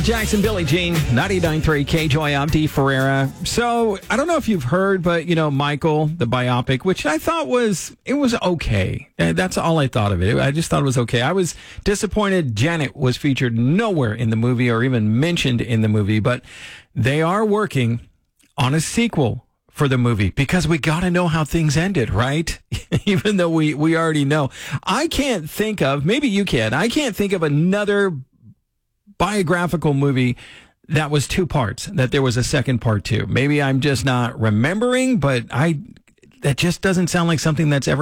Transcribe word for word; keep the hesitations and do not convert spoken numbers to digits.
Jackson, Billie Jean, ninety-nine point three K J O I. I'm Dee Ferreira. So I don't know if you've heard, but you know, Michael, the biopic, which I thought was, it was okay. That's all I thought of it. I just thought it was okay. I was disappointed Janet was featured nowhere in the movie or even mentioned in the movie, but they are working on a sequel for the movie because we got to know how things ended, right? Even though we, we already know. I can't think of, maybe you can, I can't think of another biographical movie that was two parts, that there was a second part to. Maybe I'm just not remembering, but I that just doesn't sound like something that's ever